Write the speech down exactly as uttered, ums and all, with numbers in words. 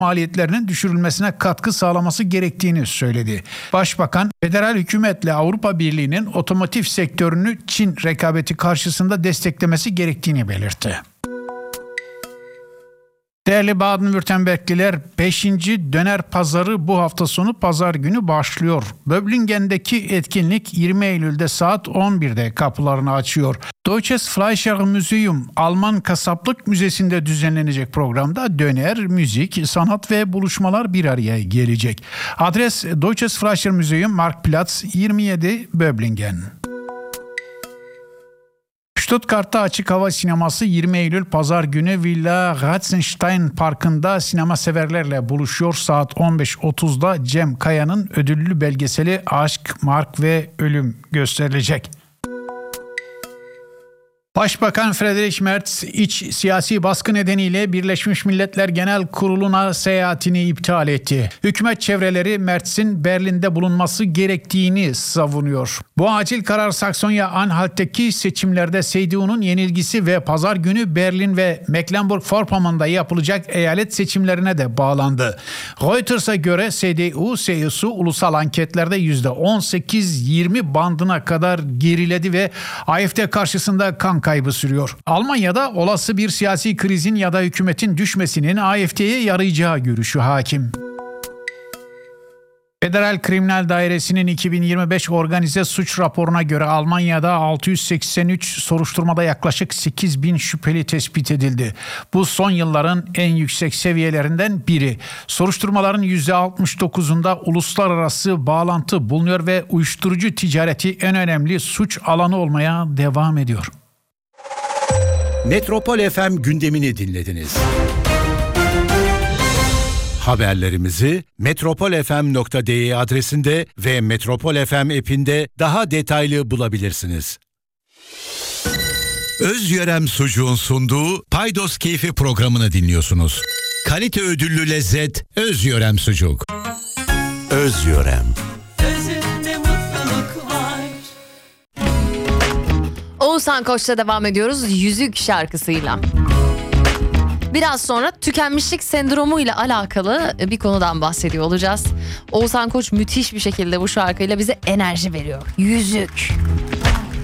maliyetlerinin düşürülmesine katkı sağlaması gerektiğini söyledi. Başbakan, federal hükümetle Avrupa Birliği'nin otomotiv sektörünü Çin rekabeti karşısında desteklemesi gerektiğini belirtti. Değerli Baden-Württembergliler, beşinci döner pazarı bu hafta sonu pazar günü başlıyor. Böblingen'deki etkinlik yirmi Eylül'de saat on birde kapılarını açıyor. Deutsches Fleischermuseum, Alman Kasaplık Müzesi'nde düzenlenecek programda döner, müzik, sanat ve buluşmalar bir araya gelecek. Adres Deutsches Fleischermuseum, Marktplatz yirmi yedi, Böblingen. Stuttgart'ta açık hava sineması yirmi Eylül Pazar günü Villa Ratzenstein Parkı'nda sinema severlerle buluşuyor. Saat on beş otuzda Cem Kaya'nın ödüllü belgeseli Aşk, Mark ve Ölüm gösterilecek. Başbakan Friedrich Merz, iç siyasi baskı nedeniyle Birleşmiş Milletler Genel Kurulu'na seyahatini iptal etti. Hükümet çevreleri Merz'in Berlin'de bulunması gerektiğini savunuyor. Bu acil karar Saksonya-Anhalt'taki seçimlerde C D U'nun yenilgisi ve pazar günü Berlin ve Mecklenburg-Vorpommern'da yapılacak eyalet seçimlerine de bağlandı. Reuters'a göre C D U, C S U ulusal anketlerde yüzde on sekiz yirmi bandına kadar geriledi ve A F D karşısında kan kaybı sürüyor. Almanya'da olası bir siyasi krizin ya da hükümetin düşmesinin A F D'ye yarayacağı görüşü hakim. Federal Kriminal Dairesi'nin iki bin yirmi beş organize suç raporuna göre Almanya'da altı yüz seksen üç soruşturmada yaklaşık sekiz bin şüpheli tespit edildi. Bu son yılların en yüksek seviyelerinden biri. Soruşturmaların yüzde altmış dokuzunda uluslararası bağlantı bulunuyor ve uyuşturucu ticareti en önemli suç alanı olmaya devam ediyor. Metropol F M gündemini dinlediniz. Haberlerimizi metropol f m nokta d e adresinde ve Metropol F M app'inde daha detaylı bulabilirsiniz. Özyörem Sucuğun sunduğu Paydos Keyfi programını dinliyorsunuz. Kalite ödüllü lezzet Özyörem Sucuk. Özyörem. Özünde mutluluk var. Oğuzhan Koç'ta devam ediyoruz Yüzük şarkısıyla. Biraz sonra tükenmişlik sendromu ile alakalı bir konudan bahsediyor olacağız. Oğuzhan Koç müthiş bir şekilde bu şarkıyla bize enerji veriyor. Yüzük.